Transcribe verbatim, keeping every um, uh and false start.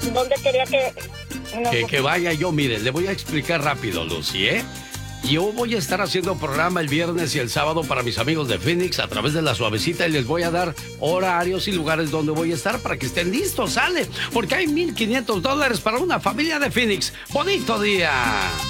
¿Dónde quería que...? No, que, que vaya yo, mire, le voy a explicar rápido, Lucy, ¿eh? Yo voy a estar haciendo programa el viernes y el sábado para mis amigos de Phoenix a través de La Suavecita y les voy a dar horarios y lugares donde voy a estar para que estén listos, ¿sale? Porque hay mil quinientos dólares para una familia de Phoenix. ¡Bonito día!